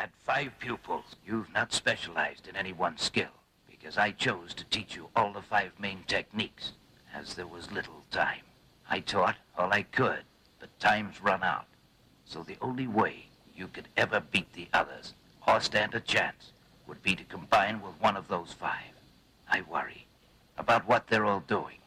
had 5 pupils. You've not specialized in any one skill, because I chose to teach you all the 5 main techniques, as there was little time. I taught all I could, but time's run out. So the only way you could ever beat the others, or stand a chance, would be to combine with one of those 5. I worry about what they're all doing.